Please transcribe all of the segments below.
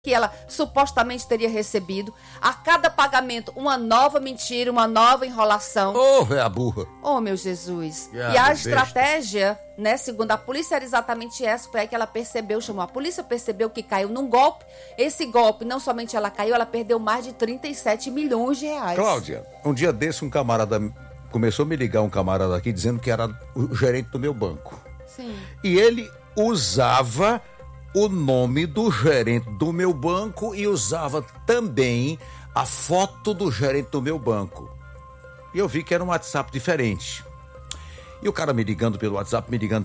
que ela supostamente teria recebido. A cada pagamento, uma nova mentira, uma nova enrolação. É a burra. Meu Jesus. E a estratégia, né, segundo a polícia, era exatamente essa. Foi aí que ela percebeu, chamou a polícia, percebeu que caiu num golpe. Esse golpe, não somente ela caiu, ela perdeu mais de 37 milhões de reais. Cláudia, um dia desse um camarada, começou a me ligar um camarada aqui dizendo que era o gerente do meu banco. Sim. E ele usava o nome do gerente do meu banco e usava também a foto do gerente do meu banco. E eu vi que era um WhatsApp diferente. E o cara me ligando pelo WhatsApp,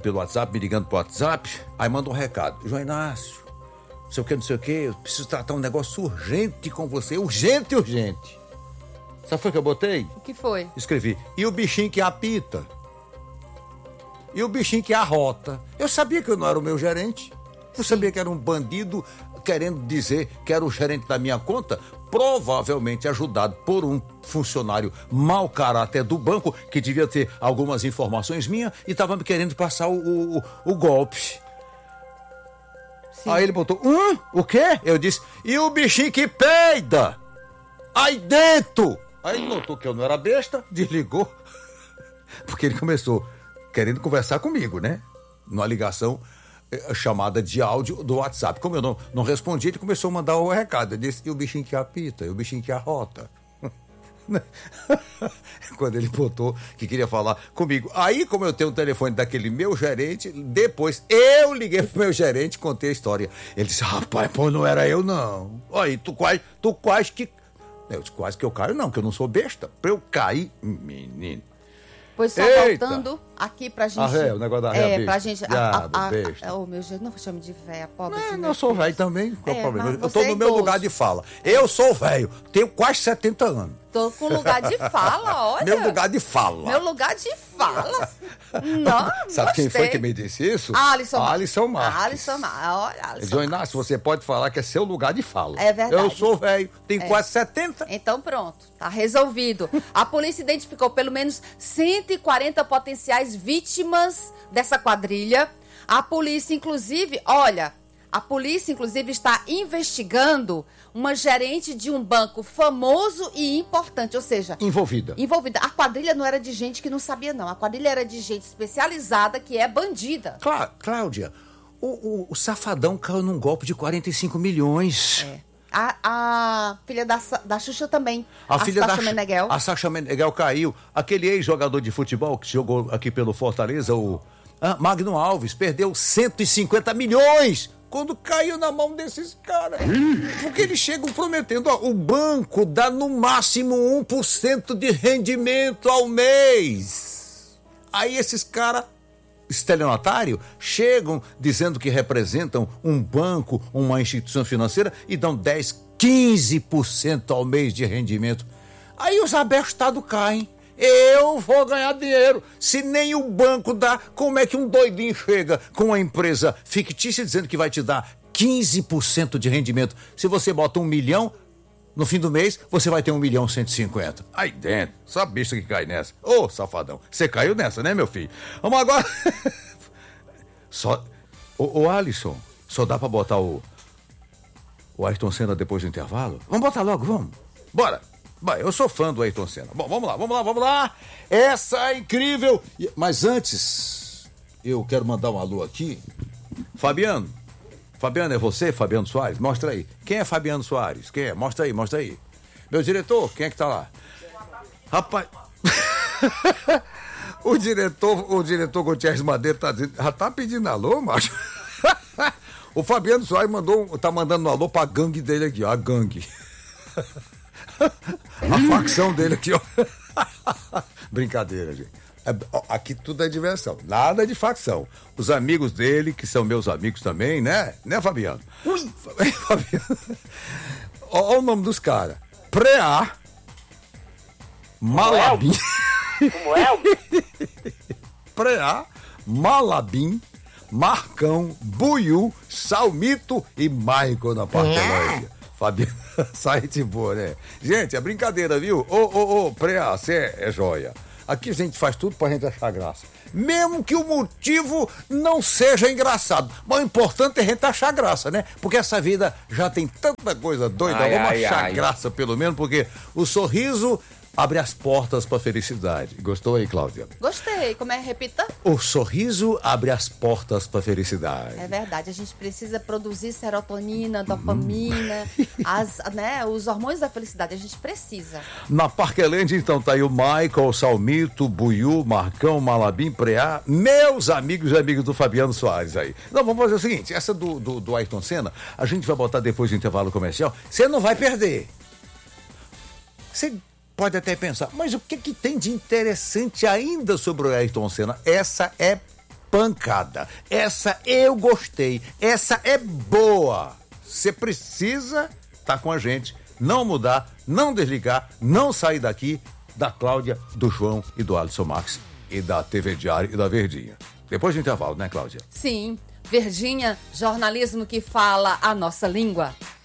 aí manda um recado. João Inácio, não sei o que, eu preciso tratar um negócio urgente com você, urgente. Sabe foi que eu botei? O que foi? Escrevi, e o bichinho que apita? E o bichinho que arrota? Eu sabia que eu não era o meu gerente. Eu sabia que era um bandido querendo dizer que era o gerente da minha conta, provavelmente ajudado por um funcionário mau caráter do banco, que devia ter algumas informações minhas e estava me querendo passar o golpe. Sim. Aí ele botou, o quê? Eu disse, e o bichinho que peida aí dentro? Aí ele notou que eu não era besta, desligou, porque ele começou querendo conversar comigo, né? Numa ligação chamada de áudio do WhatsApp. Como eu não respondi, ele começou a mandar o recado. Eu disse, e o bichinho que apita, e o bichinho que arrota. Quando ele botou que queria falar comigo. Aí, como eu tenho o telefone daquele meu gerente, depois eu liguei pro meu gerente e contei a história. Ele disse, rapaz, pô, não era eu não. Aí, tu quase que... Eu disse, quase que eu caio não, que eu não sou besta. Pra eu cair, menino. Pois só voltando aqui pra gente... o negócio da réia besta. Pra gente... besta. Meu Deus, não chame de véia, pobre. Não, eu sou velho também, qual o problema? Eu tô no meu lugar de fala. Eu sou velho, tenho quase 70 anos. Tô com lugar de fala, olha. Meu lugar de fala. Não, sabe quem foi que me disse isso? Alisson Marques. Olha, João Inácio, você pode falar que é seu lugar de fala. É verdade. Eu sou velho, tenho quase 70. Então pronto, tá resolvido. A polícia identificou pelo menos 140 potenciais vítimas dessa quadrilha. A polícia, inclusive, está investigando uma gerente de um banco famoso e importante, ou seja... Envolvida. A quadrilha não era de gente que não sabia, não. A quadrilha era de gente especializada que é bandida. Cláudia, o safadão caiu num golpe de 45 milhões. A filha da Xuxa também. A filha Sasha Meneghel. A Sasha Meneghel caiu. Aquele ex-jogador de futebol que jogou aqui pelo Fortaleza, o Magno Alves, perdeu 150 milhões quando caiu na mão desses caras. Porque eles chegam prometendo, o banco dá no máximo 1% de rendimento ao mês. Aí esses caras, estelionatários, chegam dizendo que representam um banco, uma instituição financeira e dão 10, 15% ao mês de rendimento. Aí os abestados caem. Eu vou ganhar dinheiro. Se nem o banco dá, como é que um doidinho chega com uma empresa fictícia dizendo que vai te dar 15% de rendimento? Se você bota 1 milhão, no fim do mês, você vai ter 1.150.000. Aí dentro, só bicho que cai nessa. Ô, safadão, você caiu nessa, né, meu filho? Vamos agora. Ô, Alisson, só dá pra botar o Ayrton Senna depois do intervalo? Vamos botar logo, vamos. Bora. Eu sou fã do Ayrton Senna. Bom, vamos lá. Essa é incrível. Mas antes, eu quero mandar um alô aqui. Fabiano, é você, Fabiano Soares? Mostra aí. Quem é Fabiano Soares? Quem é? Mostra aí. Meu diretor, quem é que tá lá? Rapaz... o diretor Gutierrez Madeira já tá pedindo alô, macho? O Fabiano Soares tá mandando um alô pra gangue dele aqui, ó. A gangue. A facção dele aqui, ó. Brincadeira, gente. Aqui tudo é diversão, nada de facção. Os amigos dele, que são meus amigos também, né? Né, Fabiano? Ui! Fabiano. Olha o nome dos caras. Preá, Malabim. Como é? Preá, Malabim, Marcão, Buiú, Salmito e Maicon na Partelândia. Fabiano, sai de boa, né? Gente, é brincadeira, viu? Ô, Preá, você é joia. Aqui a gente faz tudo pra gente achar graça. Mesmo que o motivo não seja engraçado. Mas o importante é a gente achar graça, né? Porque essa vida já tem tanta coisa doida. Vamos achar graça, pelo menos, porque o sorriso abre as portas pra felicidade. Gostou aí, Cláudia? Gostei. Como é? Repita. O sorriso abre as portas pra felicidade. É verdade. A gente precisa produzir serotonina, dopamina, os hormônios da felicidade. A gente precisa. Na Parquelândia, então, tá aí o Michael, Salmito, Buiú, Marcão, Malabim, Preá, meus amigos e amigos do Fabiano Soares aí. Não, vamos fazer o seguinte, essa do Ayrton Senna, a gente vai botar depois do intervalo comercial, você não vai perder. Você pode até pensar, mas o que tem de interessante ainda sobre o Ayrton Senna? Essa é pancada. Essa eu gostei. Essa é boa. Você precisa estar com a gente, não mudar, não desligar, não sair daqui, da Cláudia, do João e do Alisson Max e da TV Diário e da Verdinha. Depois do intervalo, né, Cláudia? Sim. Verdinha, jornalismo que fala a nossa língua.